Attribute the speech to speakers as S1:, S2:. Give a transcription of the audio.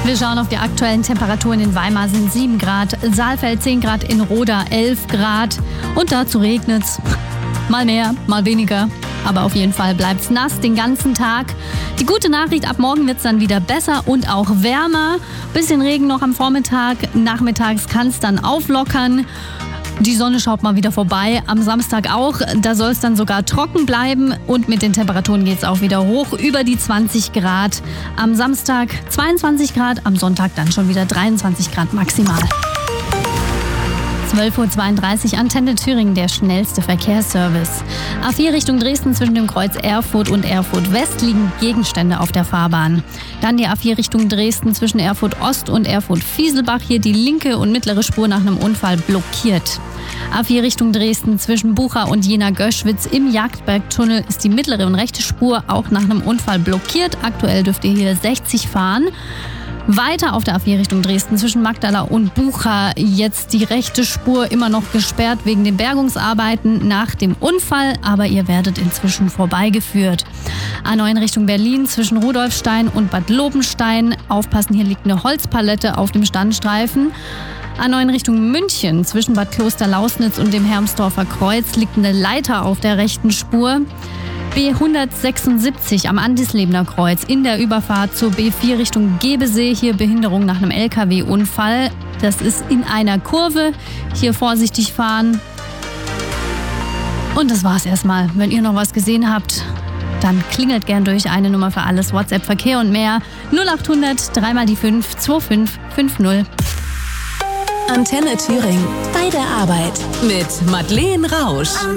S1: Wir schauen auf die aktuellen Temperaturen. In Weimar sind 7 Grad, Saalfeld 10 Grad, in Roda 11 Grad. Und dazu regnet's. Mal mehr, mal weniger. Aber auf jeden Fall bleibt's nass den ganzen Tag. Die gute Nachricht, ab morgen wird's dann wieder besser und auch wärmer. Bisschen Regen noch am Vormittag. Nachmittags kann's dann auflockern. Die Sonne schaut mal wieder vorbei. Am Samstag auch. Da soll es dann sogar trocken bleiben. Und mit den Temperaturen geht es auch wieder hoch. Über die 20 Grad. Am Samstag 22 Grad. Am Sonntag dann schon wieder 23 Grad maximal. 12.32 Uhr, Antenne Thüringen, der schnellste Verkehrsservice. A4 Richtung Dresden zwischen dem Kreuz Erfurt und Erfurt West liegen Gegenstände auf der Fahrbahn. Dann die A4 Richtung Dresden zwischen Erfurt Ost und Erfurt Fieselbach. Hier die linke und mittlere Spur nach einem Unfall blockiert. A4 Richtung Dresden zwischen Bucha und Jena-Göschwitz im Jagdbergtunnel ist die mittlere und rechte Spur auch nach einem Unfall blockiert. Aktuell dürft ihr hier 60 fahren. Weiter auf der A4 Richtung Dresden zwischen Magdala und Bucha jetzt die rechte Spur immer noch gesperrt wegen den Bergungsarbeiten nach dem Unfall, aber ihr werdet inzwischen vorbeigeführt. A9 Richtung Berlin zwischen Rudolfstein und Bad Lobenstein. Aufpassen, hier liegt eine Holzpalette auf dem Standstreifen. A9 Richtung München zwischen Bad Klosterlausnitz und dem Hermsdorfer Kreuz liegt eine Leiter auf der rechten Spur. B176 am Andislebener Kreuz in der Überfahrt zur B4 Richtung Gebesee. Hier Behinderung nach einem LKW-Unfall. Das ist in einer Kurve. Hier vorsichtig fahren. Und das war's erstmal. Wenn ihr noch was gesehen habt, dann klingelt gern durch. Eine Nummer für alles, WhatsApp, Verkehr und mehr. 0800 3 mal die 5 2550.
S2: Antenne Thüringen. Bei der Arbeit mit Madeleine Rausch.